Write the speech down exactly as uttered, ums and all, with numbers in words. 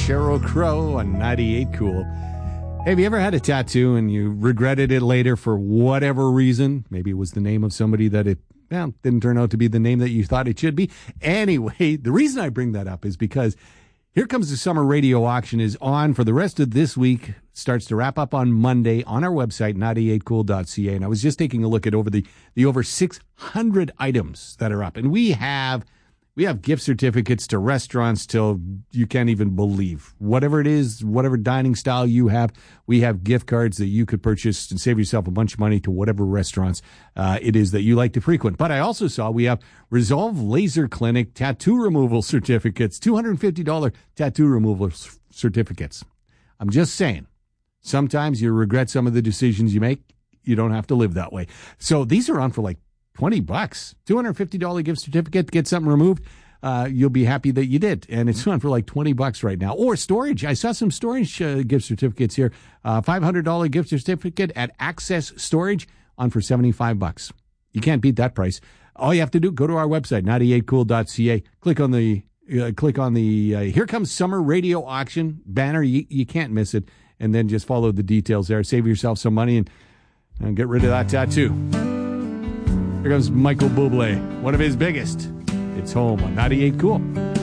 Sheryl Crow on ninety-eight Cool. Hey, have you ever had a tattoo and you regretted it later for whatever reason? Maybe it was the name of somebody that it well, didn't turn out to be the name that you thought it should be. Anyway, the reason I bring that up is because Here Comes the Summer Radio Auction is on for the rest of this week. Starts to wrap up on Monday on our website, ninety-eight cool dot c a. And I was just taking a look at over the, the over six hundred items that are up. And we have we have gift certificates to restaurants till you can't even believe. Whatever it is, whatever dining style you have, we have gift cards that you could purchase and save yourself a bunch of money to whatever restaurants uh, it is that you like to frequent. But I also saw we have Resolve Laser Clinic tattoo removal certificates, two hundred fifty dollars tattoo removal c- certificates. I'm just saying, sometimes you regret some of the decisions you make. You don't have to live that way. So these are on for like twenty bucks, two hundred fifty dollars gift certificate to get something removed. Uh, you'll be happy that you did. And it's on for like twenty bucks right now. Or storage. I saw some storage uh, gift certificates here. Uh, five hundred dollars gift certificate at Access Storage on for seventy-five bucks. You can't beat that price. All you have to do, go to our website, ninety-eight cool dot c a. Click on the, uh, click on the uh, Here Comes Summer Radio Auction banner. You, you can't miss it. And then just follow the details there. Save yourself some money and, and get rid of that tattoo. Here comes Michael Bublé, one of his biggest. It's Home on ninety-eight Cool.